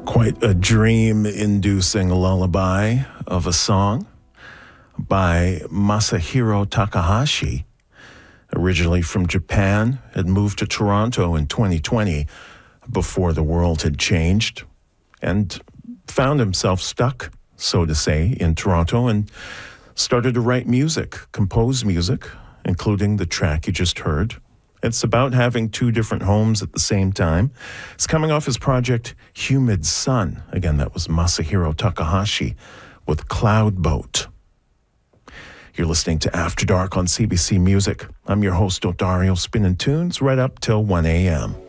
Quite a dream-inducing lullaby of a song by Masahiro Takahashi, originally from Japan, had moved to Toronto in 2020 before the world had changed, and found himself stuck, so to say, in Toronto, and started to write music, compose music, including the track you just heard. It's about having two different homes at the same time. It's coming off his project Humid Sun. Again, that was Masahiro Takahashi with Cloud Boat. You're listening to After Dark on CBC Music. I'm your host, Odario, spinning tunes right up till 1 a.m.